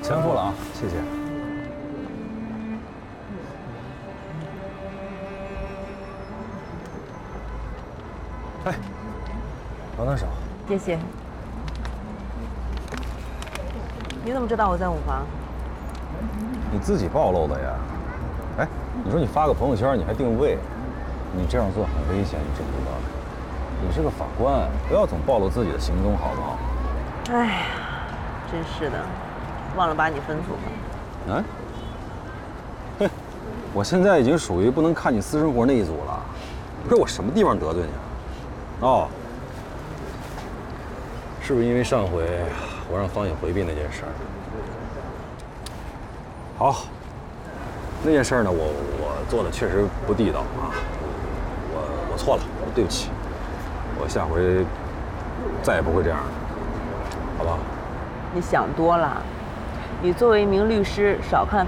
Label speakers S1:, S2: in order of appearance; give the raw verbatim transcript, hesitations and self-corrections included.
S1: 钱付了啊，谢谢。哎，帮点手。
S2: 谢谢。你怎么知道我在舞房？
S1: 你自己暴露的呀。哎，你说你发个朋友圈，你还定位，你这样做很危险，你知不知道？你是个法官，不要总暴露自己的行踪，好不好？
S2: 哎呀，真是的，忘了把你分组了。
S1: 啊？哼，我现在已经属于不能看你私生活那一组了。不是我什么地方得罪你了？哦，是不是因为上回我让方颖回避那件事儿？好，那件事儿呢，我我做的确实不地道啊，我我错了，对不起，我下回再也不会这样了，好不好？
S2: 你想多了，你作为一名律师，少看